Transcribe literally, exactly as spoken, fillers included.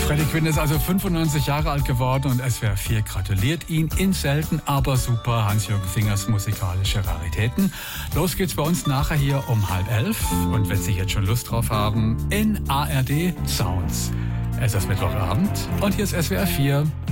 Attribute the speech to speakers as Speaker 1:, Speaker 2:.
Speaker 1: Freddie Quinn ist also fünfundneunzig Jahre alt geworden und S W R vier gratuliert ihn in selten, aber super Hans-Jürgen Fingers musikalische Raritäten. Los geht's bei uns nachher hier um halb elf und wenn Sie jetzt schon Lust drauf haben, in A R D Sounds. Es ist Mittwochabend und hier ist S W R vier.